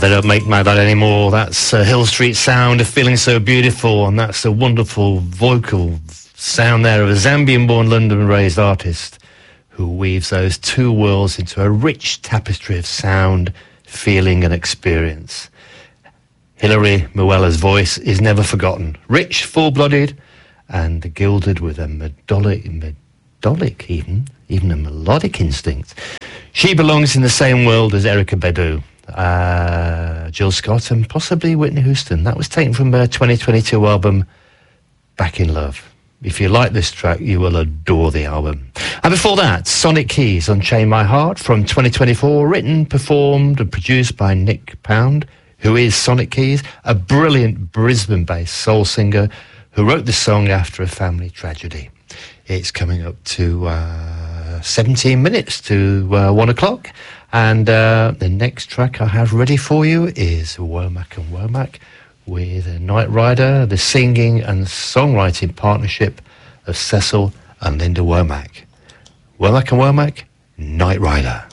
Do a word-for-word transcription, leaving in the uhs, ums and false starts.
they don't make like that anymore. That's uh, Hill Street Sound of Feeling So Beautiful, and that's a wonderful vocal sound there of a Zambian-born, London-raised artist who weaves those two worlds into a rich tapestry of sound, feeling and experience. Hilary Muella's voice is never forgotten. Rich, full-blooded, and gilded with a melodic, melodic even, even a melodic instinct. She belongs in the same world as Erykah Badu, uh, Jill Scott, and possibly Whitney Houston. That was taken from her twenty twenty-two album, Back in Love. If you like this track, you will adore the album. And before that, Sonic Keys, Unchain My Heart, from twenty twenty-four, written, performed and produced by Nick Pound, who is Sonic Keys, a brilliant Brisbane-based soul singer who wrote this song after a family tragedy. It's coming up to uh, seventeen minutes to uh, one o'clock, and uh, the next track I have ready for you is Womack and Womack with a Night Rider, the singing and songwriting partnership of Cecil and Linda Womack. Womack and Womack, Night Rider.